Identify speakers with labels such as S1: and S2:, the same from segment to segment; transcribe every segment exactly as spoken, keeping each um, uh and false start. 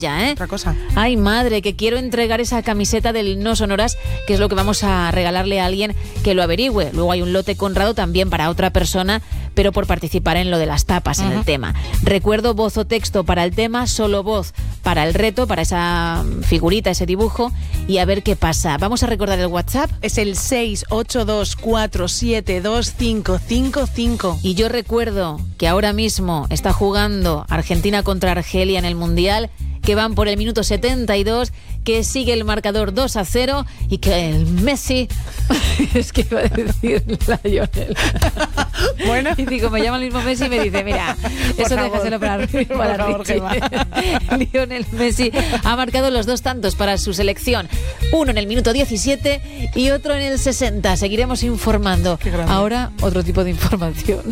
S1: Ya, ¿eh?
S2: Otra cosa.
S1: Ay, madre, que quiero entregar esa camiseta del No Sonoras, que es lo que vamos a regalarle a alguien que lo averigüe. Luego hay un lote Conrado también para otra persona, pero por participar en lo de las tapas, uh-huh. en el tema. Recuerdo voz o texto para el tema, solo voz para el reto, para esa figurita, ese dibujo, y a ver qué pasa. Vamos a recordar el WhatsApp.
S2: Es el seis ocho dos cuatro siete dos cinco cinco cinco.
S1: Y yo recuerdo que ahora mismo está jugando Argentina contra Argelia en el Mundial, que van por el minuto setenta y dos, que sigue el marcador dos a cero y que el Messi... es que iba a decir la Lionel.
S2: Bueno.
S1: Y digo, me llama el mismo Messi y me dice, mira,
S2: por
S1: eso
S2: favor,
S1: déjaselo para, para
S2: favor,
S1: Richie. Lionel Messi ha marcado los dos tantos para su selección. Uno en el minuto diecisiete y otro en el sesenta. Seguiremos informando. Ahora, otro tipo de información.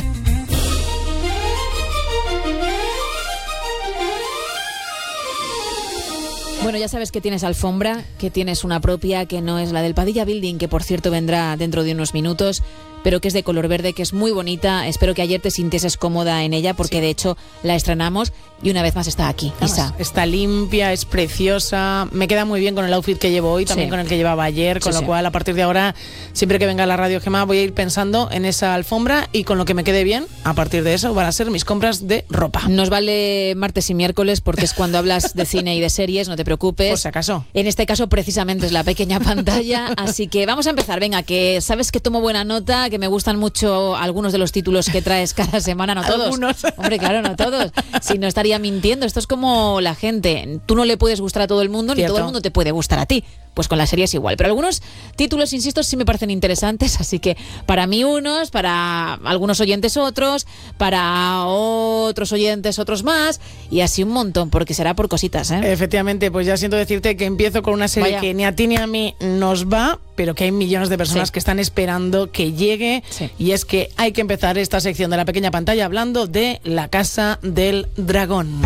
S1: Bueno, ya sabes que tienes alfombra, que tienes una propia, que no es la del Padilla Building, que por cierto vendrá dentro de unos minutos, pero que es de color verde, que es muy bonita. Espero que ayer te sintieses cómoda en ella, porque sí. De hecho la estrenamos y una vez más está aquí. Isa.
S2: Está limpia, es preciosa, me queda muy bien con el outfit que llevo hoy, también sí. con el que llevaba ayer, con sí, lo sí. cual a partir de ahora, siempre que venga a la Radio Gemma, voy a ir pensando en esa alfombra y con lo que me quede bien, a partir de eso van a ser mis compras de ropa.
S1: Nos vale martes y miércoles porque es cuando hablas de cine y de series, no te preocupes.
S2: Por si acaso.
S1: En este caso precisamente es la pequeña pantalla, así que vamos a empezar. Venga, que sabes que tomo buena nota, que me gustan mucho algunos de los títulos que traes cada semana, no todos.
S2: Algunos.
S1: Hombre, claro, no todos. Si no estaría mintiendo. Esto es como la gente. Tú no le puedes gustar a todo el mundo,
S2: Cierto.
S1: Ni todo el mundo te puede gustar a ti. Pues con la serie es igual. Pero algunos títulos, insisto, sí me parecen interesantes, así que para mí unos, para algunos oyentes otros, para otros oyentes otros más, y así un montón, porque será por cositas, ¿eh?
S2: Efectivamente, pues ya siento decirte que empiezo con una serie Vaya. que ni a ti ni a mí nos va, pero que hay millones de personas sí. que están esperando que llegue, sí. y es que hay que empezar esta sección de la pequeña pantalla hablando de La Casa del Dragón.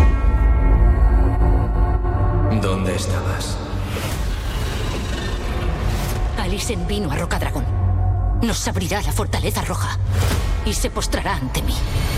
S3: ¿Dónde estabas?
S4: Alysen vino a Rocadragón. Nos abrirá la fortaleza roja y se postrará ante mí.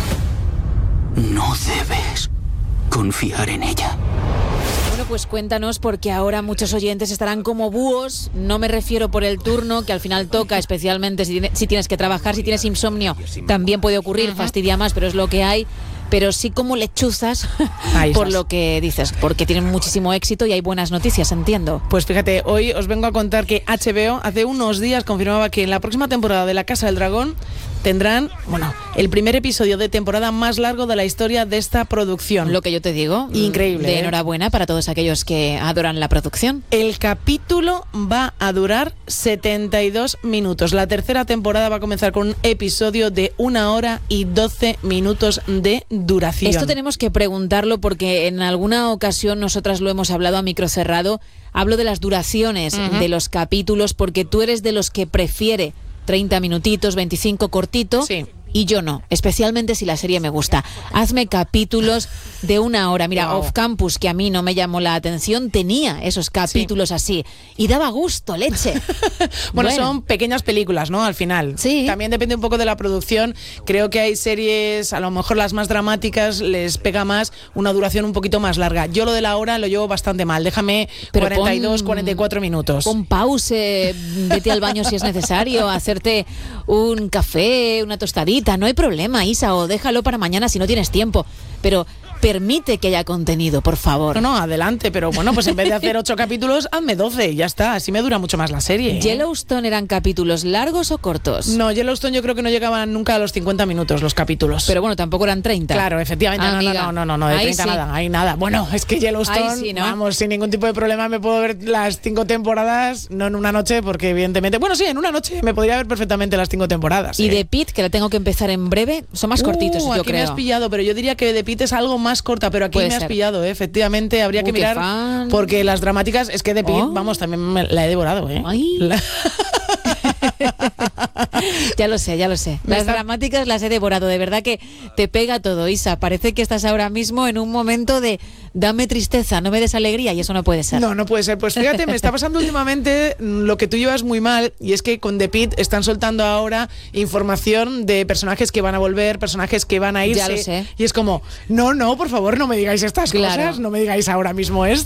S3: No debes confiar en ella.
S1: Bueno, pues cuéntanos, porque ahora muchos oyentes estarán como búhos. No me refiero por el turno, que al final toca, especialmente si, si tienes que trabajar, si tienes insomnio, también puede ocurrir, uh-huh. fastidia más, pero es lo que hay. Pero sí como lechuzas por lo que dices, porque tienen muchísimo éxito y hay buenas noticias, entiendo.
S2: Pues fíjate, hoy os vengo a contar que H B O hace unos días confirmaba que en la próxima temporada de La Casa del Dragón tendrán, bueno, el primer episodio de temporada más largo de la historia de esta producción.
S1: Lo que yo te digo.
S2: Increíble.
S1: De
S2: ¿eh?
S1: enhorabuena para todos aquellos que adoran la producción.
S2: El capítulo va a durar setenta y dos minutos. La tercera temporada va a comenzar con un episodio de una hora y doce minutos de duración.
S1: Esto tenemos que preguntarlo porque en alguna ocasión nosotras lo hemos hablado a micro cerrado. Hablo de las duraciones uh-huh. de los capítulos, porque tú eres de los que prefiere treinta minutitos, veinticinco cortito. Sí. Y yo no, especialmente si la serie me gusta. Hazme capítulos de una hora. Mira, wow. Off Campus, que a mí no me llamó la atención, tenía esos capítulos sí. así. Y daba gusto, leche.
S2: bueno, bueno, son pequeñas películas, ¿no? Al final.
S1: Sí.
S2: También depende un poco de la producción. Creo que hay series, a lo mejor las más dramáticas, les pega más una duración un poquito más larga. Yo lo de la hora lo llevo bastante mal. Déjame Pero cuarenta y dos, pon, cuarenta y cuatro minutos.
S1: Pon pause, vete al baño si es necesario, hacerte un café, una tostadita. No hay problema, Isa, o déjalo para mañana si no tienes tiempo, pero permite que haya contenido, por favor.
S2: No, no, adelante, pero bueno, pues en vez de hacer ocho capítulos, hazme doce, ya está, así me dura mucho más la serie. ¿eh?
S1: ¿Yellowstone eran capítulos largos o cortos?
S2: No, Yellowstone yo creo que no llegaban nunca a los cincuenta minutos los capítulos.
S1: Pero bueno, tampoco eran treinta.
S2: Claro, efectivamente,
S1: ah,
S2: no, no, no, no, no, no, de
S1: ahí
S2: treinta
S1: sí.
S2: nada, ahí nada. Bueno, es que Yellowstone,
S1: sí, ¿no?
S2: vamos, sin ningún tipo de problema me puedo ver las cinco temporadas, no en una noche, porque evidentemente, bueno, sí, en una noche me podría ver perfectamente las cinco temporadas.
S1: Y
S2: ¿eh?
S1: de Pitt, que la tengo que empezar en breve, son más
S2: uh,
S1: cortitos, yo
S2: aquí
S1: creo.
S2: me has pillado, pero yo diría que de Pitt es algo más corta, pero aquí Puede me has ser. pillado, ¿eh? Efectivamente, habría uh, que mirar, porque las dramáticas, es que de Pitt, oh. vamos, también me la he devorado, ¿eh?
S1: Ay.
S2: La...
S1: Ya lo sé, ya lo sé. Las
S2: está...
S1: dramáticas las he devorado. De verdad que te pega todo, Isa. Parece que estás ahora mismo en un momento de dame tristeza, no me des alegría, y eso no puede ser.
S2: No, no puede ser. Pues fíjate, me está pasando últimamente lo que tú llevas muy mal, y es que con The Pitt están soltando ahora información de personajes que van a volver, personajes que van a irse.
S1: Ya lo sé.
S2: Y es como, no, no, por favor, no me digáis estas
S1: claro.
S2: cosas, no me digáis ahora mismo esto.